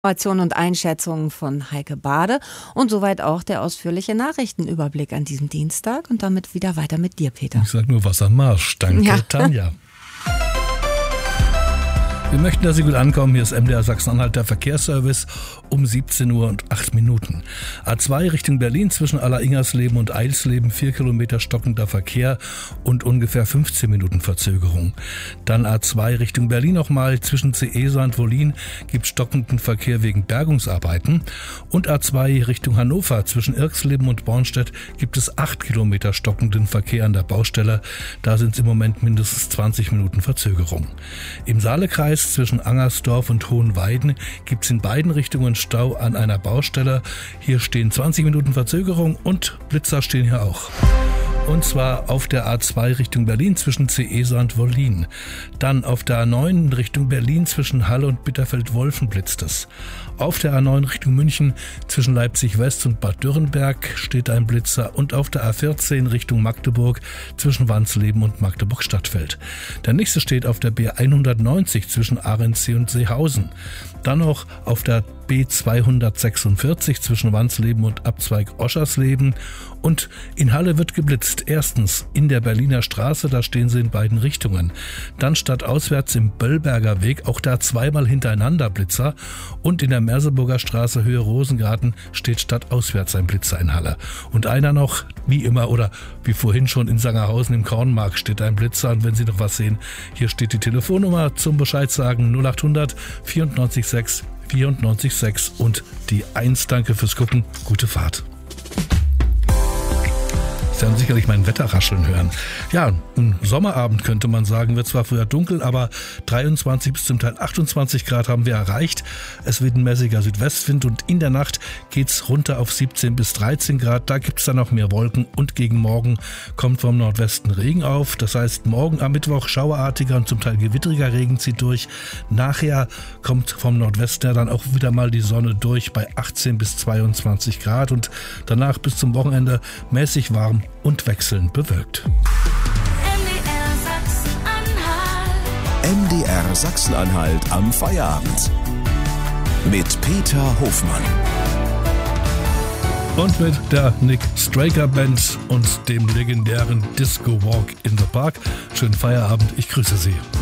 Informationen und Einschätzungen von Heike Bade und soweit auch der ausführliche Nachrichtenüberblick an diesem Dienstag und damit wieder weiter mit dir, Peter. Ich sag nur Wassermarsch. Danke, ja. Tanja. Wir möchten, dass Sie gut ankommen. Hier ist MDR Sachsen-Anhalt, der Verkehrsservice um 17 Uhr und 8 Minuten. A2 Richtung Berlin zwischen Aller-Ingersleben und Eilsleben 4 Kilometer stockender Verkehr und ungefähr 15 Minuten Verzögerung. Dann A2 Richtung Berlin nochmal zwischen Ceesa und Wollin gibt stockenden Verkehr wegen Bergungsarbeiten. Und A2 Richtung Hannover zwischen Irxleben und Bornstedt gibt es 8 Kilometer stockenden Verkehr an der Baustelle. Da sind es im Moment mindestens 20 Minuten Verzögerung. Im Saalekreis zwischen Angersdorf und Hohenweiden gibt es in beiden Richtungen Stau an einer Baustelle. Hier stehen 20 Minuten Verzögerung und Blitzer stehen hier auch. Und zwar auf der A2 Richtung Berlin zwischen Ceesa und Wollin. Dann auf der A9 Richtung Berlin zwischen Halle und Bitterfeld-Wolfen blitzt es. Auf der A9 Richtung München zwischen Leipzig-West und Bad Dürrenberg steht ein Blitzer und auf der A14 Richtung Magdeburg zwischen Wansleben und Magdeburg-Stadtfeld. Der nächste steht auf der B190 zwischen Arendsee und Seehausen. Dann noch auf der B246 zwischen Wansleben und Abzweig Oschersleben. Und in Halle wird geblitzt. Erstens in der Berliner Straße, da stehen sie in beiden Richtungen. Dann stadtauswärts im Böllberger Weg, auch da zweimal hintereinander Blitzer. Und in der Merseburger Straße Höhe Rosengarten steht stadtauswärts ein Blitzer in Halle. Und einer noch, wie immer oder wie vorhin schon in Sangerhausen im Kornmarkt steht ein Blitzer. Und wenn Sie noch was sehen, hier steht die Telefonnummer zum Bescheid sagen 0800 94 6 94,6 und die 1. Danke fürs Gucken. Gute Fahrt. Sie haben sicherlich mein Wetter rascheln hören. Ja, ein Sommerabend könnte man sagen, wird zwar früher dunkel, aber 23 bis zum Teil 28 Grad haben wir erreicht. Es wird ein mäßiger Südwestwind und in der Nacht geht's runter auf 17 bis 13 Grad. Da gibt's dann noch mehr Wolken und gegen morgen kommt vom Nordwesten Regen auf. Das heißt, morgen am Mittwoch schauerartiger und zum Teil gewittriger Regen zieht durch. Nachher kommt vom Nordwesten ja dann auch wieder mal die Sonne durch bei 18 bis 22 Grad und danach bis zum Wochenende mäßig warm und wechselnd bewölkt. MDR Sachsen-Anhalt am Feierabend. Mit Peter Hofmann. Und mit der Nick Straker Band und dem legendären Disco Walk in the Park. Schönen Feierabend, ich grüße Sie.